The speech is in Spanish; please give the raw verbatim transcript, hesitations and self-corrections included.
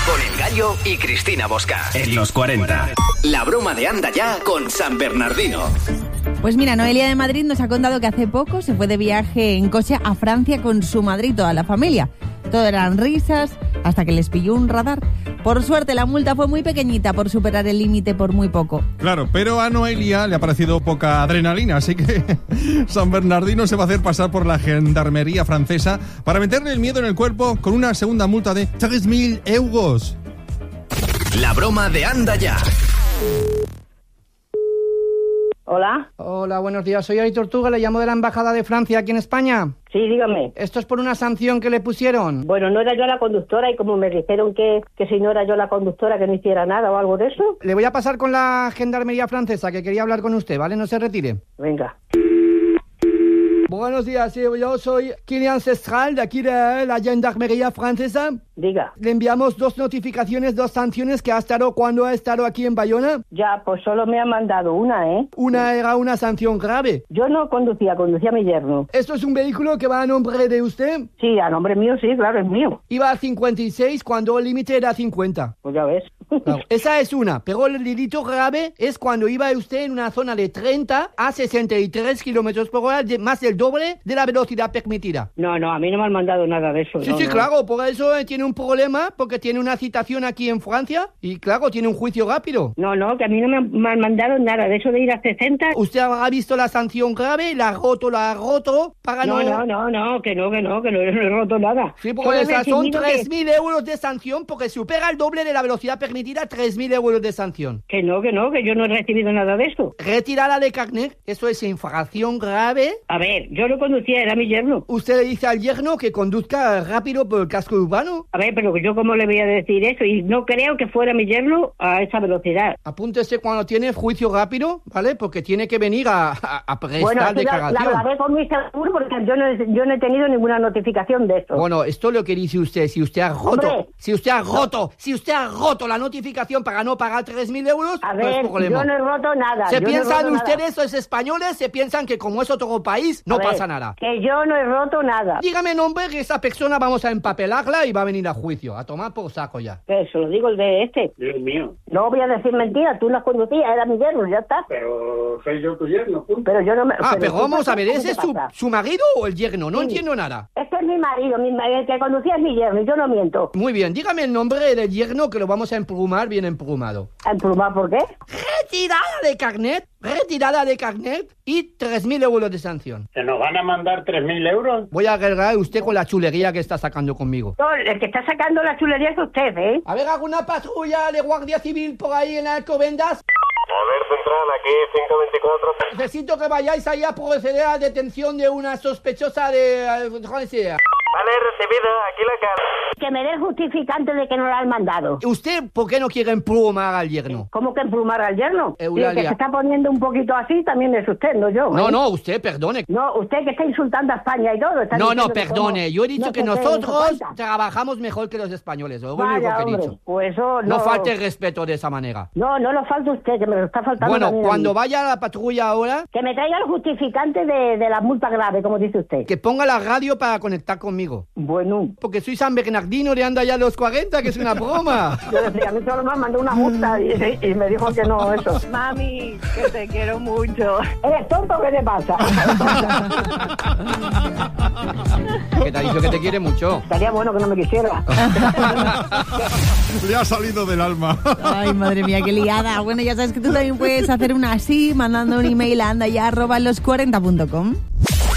Con El Gallo y Cristina Bosca. En los cuarenta. La broma de Anda Ya con San Bernardino. Pues mira, Noelia de Madrid nos ha contado que hace poco se fue de viaje en coche a Francia con su madre y toda la familia. Todo eran risas, hasta que les pilló un radar. Por suerte, la multa fue muy pequeñita por superar el límite por muy poco. Claro, pero a Noelia le ha parecido poca adrenalina, así que San Bernardino se va a hacer pasar por la gendarmería francesa para meterle el miedo en el cuerpo con una segunda multa de tres mil euros. La broma de Anda Ya. Hola. Hola, buenos días. Soy Ari Tortuga, le llamo de la Embajada de Francia aquí en España. Sí, dígame. Esto es por una sanción que le pusieron. Bueno, no era yo la conductora y como me dijeron que, que si no era yo la conductora que no hiciera nada o algo de eso. Le voy a pasar con la gendarmería francesa, que quería hablar con usted, ¿vale? No se retire. Venga. Buenos días, sí, yo soy Kilian Cestral, de aquí de la gendarmería francesa. Diga. Le enviamos dos notificaciones, dos sanciones que ha estado cuando ha estado aquí en Bayona. Ya, pues solo me han mandado una, ¿eh? Una era una sanción grave. Yo no conducía, conducía a mi yerno. ¿Esto es un vehículo que va a nombre de usted? Sí, a nombre mío, sí, claro, es mío. Iba a cincuenta y seis cuando el límite era cincuenta. Pues ya ves. Claro. Esa es una, pero el delito grave es cuando iba usted en una zona de treinta a sesenta y tres kilómetros por hora, de más del doble de la velocidad permitida. No, no, a mí no me han mandado nada de eso. Sí, no, sí, no. claro, por eso eh, tiene un problema, porque tiene una citación aquí en Francia y claro, tiene un juicio rápido. No, no, que a mí no me han, me han mandado nada de eso de ir a sesenta. ¿Usted ha visto la sanción grave? ¿La ha roto, la ha roto? Para No, no, no, no, no, que no, que no, que no, no he roto nada. Sí, porque Solo he esas son recibido tres que- mil euros de sanción porque supera el doble de la velocidad permitida, tres mil euros de sanción. Que no, que no, que yo no he recibido nada de esto. Retirada de carnet, eso es infracción grave. A ver, yo no conducía, era mi yerno. Usted le dice al yerno que conduzca rápido por el casco urbano. A ver, pero yo cómo le voy a decir eso, y no creo que fuera mi yerno a esa velocidad. Apúntese cuando tiene juicio rápido, ¿vale? Porque tiene que venir a, a, a prestar Bueno, eso la, la declaración. hablaré con mi seguro porque yo no, he- yo no he tenido ninguna notificación de esto. Bueno, esto es lo que dice usted. Si usted ha roto, Hombre. si usted ha roto, si usted ha roto la notificación para no pagar tres mil euros, A no es ver, problema. yo no he roto nada. Se yo no he piensan roto ustedes, nada. esos españoles, se piensan que como es otro país, no A ver, pasa nada. Que yo no he roto nada. Dígame nombre que esa persona vamos a empapelarla y va a venir a juicio. A tomar por saco ya. Que se lo digo el de este. Dios mío, No voy a decir mentiras, tú no conducías, era mi yerno, ya está. pero soy yo tu yerno, punto. Pero yo no me... Ah, pero tú vamos a ver, ¿cómo ¿ese te es su, pasa? su marido o el yerno? No Sí. entiendo nada. Este es mi marido, mi, ma- el que conducía es mi yerno, y yo no miento. Muy bien, dígame el nombre del yerno que lo vamos a emplumar bien emplumado. ¿Emplumar por qué? Retirada de carnet, retirada de carnet y tres mil euros de sanción. ¿Se nos van a mandar tres mil euros? Voy a arreglar usted con la chulería que está sacando conmigo. No, el que está sacando la chulería es usted, ¿eh? A ver, ¿alguna patrulla de Guardia Civil por ahí en Alcobendas? A ver, Central, aquí cinco veinticuatro. Necesito que vayáis ahí a proceder a la detención de una sospechosa de... eh, Francia. Vale, recibido, aquí la cara. Que me dé el justificante de que no la han mandado. ¿Usted por qué no quiere emplumar al yerno? ¿Cómo que emplumar al yerno? Y el que Eulalia. se está poniendo un poquito así también es usted, no yo. No, ¿eh? no, usted, perdone. No, usted que está insultando a España y todo. Está No, no, diciendo que perdone. somos- Yo he dicho no que sé qué, no sé nosotros cuántas. trabajamos mejor que los españoles. Lo único Vaya, que he hombre, dicho. pues eso no... No falte el respeto de esa manera. No, no lo falta usted, que me lo está faltando Bueno, también a cuando mí. vaya a la patrulla ahora, Que me traiga el justificante de, de la multa grave, como dice usted. que ponga la radio para conectar conmigo. Bueno, Porque soy San Bernardino de Anda Ya a los cuarenta, que es una broma. yo decía, a mí solo me mandó una multa y, y me dijo que no, eso. Mami, que te quiero mucho. ¿Eres tonto o qué te pasa? Que te ha dicho que te quiere mucho. Estaría bueno que no me quisiera. Le ha salido del alma. Ay, madre mía, qué liada. Bueno, ya sabes que tú también puedes hacer una así mandando un email a andaya arroba los cuarenta punto com.